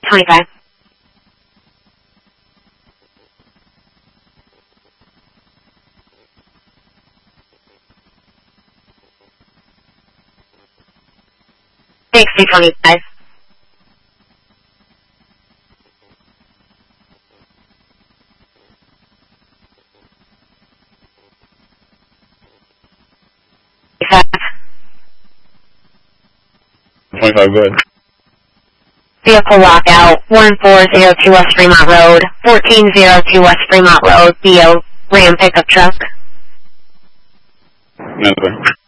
25. Taxi 25. Good. Vehicle lockout, 1402 West Fremont Road, 1402 West Fremont Road, BO, Ram pickup truck. Nothing.